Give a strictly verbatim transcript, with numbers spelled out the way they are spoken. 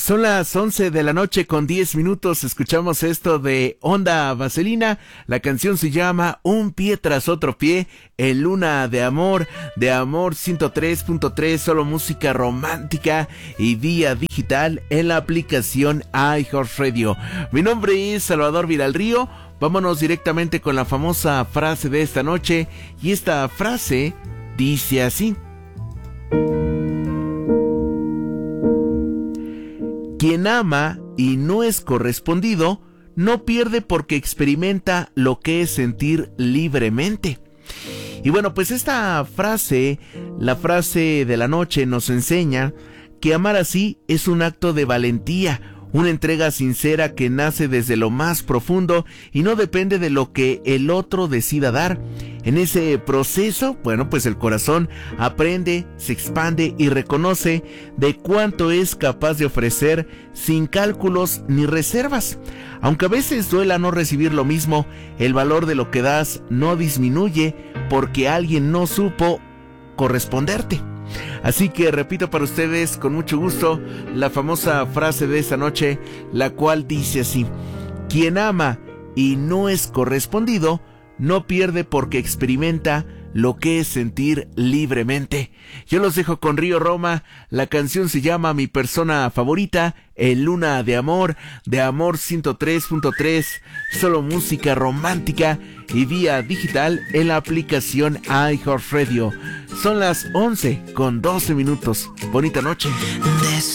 Son las once de la noche con diez minutos, escuchamos esto de Onda Vaselina, la canción se llama Un pie tras otro pie, en Luna de Amor, de Amor ciento tres punto tres, solo música romántica y vía digital en la aplicación iHeartRadio. Mi nombre es Salvador Villalrío, vámonos directamente con la famosa frase de esta noche, y esta frase dice así: quien ama y no es correspondido, no pierde porque experimenta lo que es sentir libremente. Y bueno, pues esta frase, la frase de la noche, nos enseña que amar así es un acto de valentía, una entrega sincera que nace desde lo más profundo y no depende de lo que el otro decida dar. En ese proceso, bueno, pues el corazón aprende, se expande y reconoce de cuánto es capaz de ofrecer sin cálculos ni reservas. Aunque a veces duela no recibir lo mismo, el valor de lo que das no disminuye porque alguien no supo corresponderte. Así que repito para ustedes con mucho gusto la famosa frase de esta noche, la cual dice así: quien ama y no es correspondido, no pierde porque experimenta lo que es sentir libremente. Yo los dejo con Río Roma, la canción se llama Mi Persona Favorita, en Luna de Amor, de Amor ciento tres punto tres, solo música romántica y vía digital en la aplicación iHeartRadio. Son las once con doce minutos. Bonita noche.